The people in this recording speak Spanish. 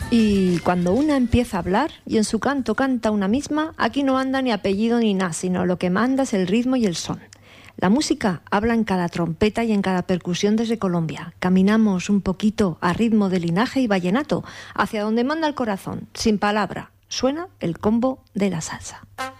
Y cuando una empieza a hablar y en su canto canta una misma, aquí no anda ni apellido ni nada, sino lo que manda es el ritmo y el son. La música habla en cada trompeta y en cada percusión desde Colombia. Caminamos un poquito a ritmo de linaje y vallenato, hacia donde manda el corazón, sin palabra. Suena el combo de la salsa.